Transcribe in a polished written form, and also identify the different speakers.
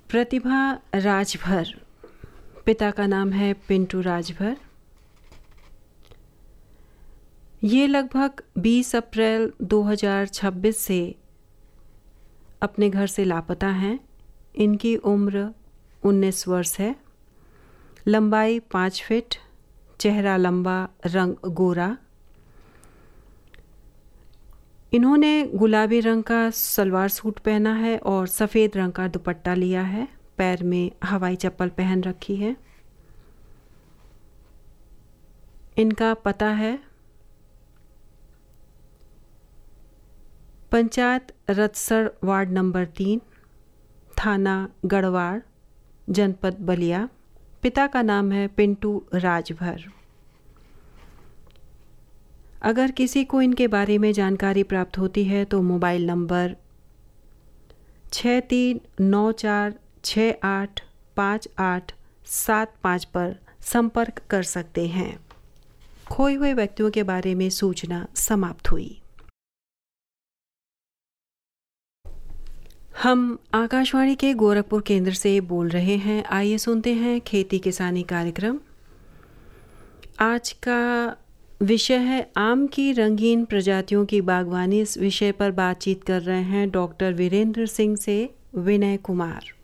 Speaker 1: प्रतिभा राजभर, पिता का नाम है पिंटू राजभर। ये लगभग 20 अप्रैल 2026 से अपने घर से लापता हैं। इनकी उम्र 19 वर्ष है। लंबाई 5 फीट, चेहरा लंबा, रंग गोरा। इन्होंने गुलाबी रंग का सलवार सूट पहना है और सफ़ेद रंग का दुपट्टा लिया है। पैर में हवाई चप्पल पहन रखी है। इनका पता है पंचायत रतसर, वार्ड नंबर 3, थाना गढ़वाड़, जनपद बलिया। पिता का नाम है पिंटू राजभर। अगर किसी को इनके बारे में जानकारी प्राप्त होती है तो मोबाइल नंबर 6394685875 पर संपर्क कर सकते हैं। खोए हुए व्यक्तियों के बारे में सूचना समाप्त हुई। हम आकाशवाणी के गोरखपुर केंद्र से बोल रहे हैं। आइए सुनते हैं खेती किसानी कार्यक्रम। आज का विषय है आम की रंगीन प्रजातियों की बागवानी। इस विषय पर बातचीत कर रहे हैं डॉक्टर वीरेंद्र सिंह से विनय कुमार।